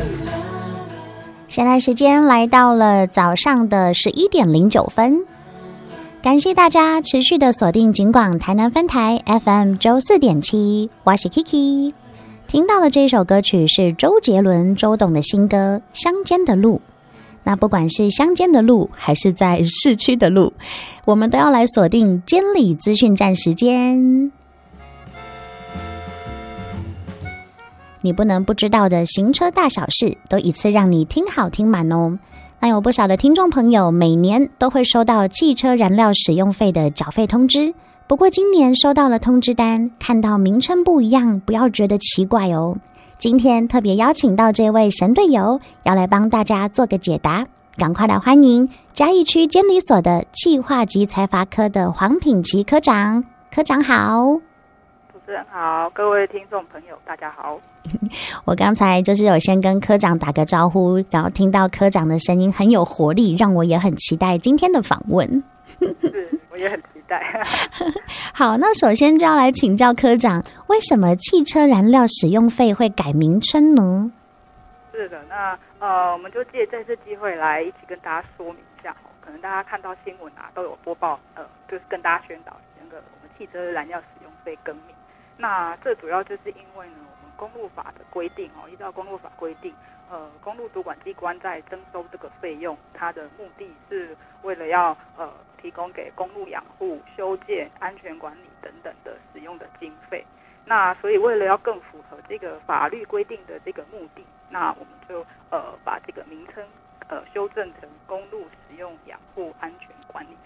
现在时间来到了早上的11点09分，感谢大家持续的锁定警广台南分台 FM 94.7，我是 Kiki。 听到的这首歌曲是周杰伦周董的新歌《乡间的路》。那不管是乡间的路还是在市区的路，我们都要来锁定监理资讯站时间。你不能不知道的行车大小事，都一次让你听好听满哦。那有不少的听众朋友每年都会收到汽车燃料使用费的缴费通知，不过今年收到了通知单，看到名称不一样，不要觉得奇怪哦。今天特别邀请到这位神队友，要来帮大家做个解答。赶快来欢迎嘉义区监理所的企划及财罚科的黄品琪科长。科长好。 主持人好，各位听众朋友大家好。 我刚才就是有先跟科长打个招呼，然后听到科长的声音很有活力，让我也很期待今天的访问。 是，我也很期待。 好，那首先就要来请教科长，为什么汽车燃料使用费会改名称呢？ 是的，那我们就借这次机会来一起跟大家说明一下，可能大家看到新闻啊都有播报，就是跟大家宣导那个我们汽车燃料使用费更名。那这主要就是因为呢，我们公路法的规定依照公路法规定，公路主管机关在征收这个费用，它的目的是为了要提供给公路养护、修建、安全管理等等的使用的经费。那所以为了要更符合这个法律规定的这个目的，那我们就把这个名称修正成公路使用养护安全管理